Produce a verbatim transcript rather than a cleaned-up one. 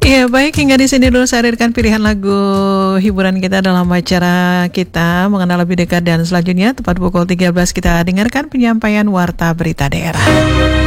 Iya, baik, hingga di sini dulu saya hadirkan pilihan lagu hiburan kita dalam acara kita mengenal lebih dekat, dan selanjutnya tepat pukul tiga belas kita dengarkan penyampaian warta berita daerah.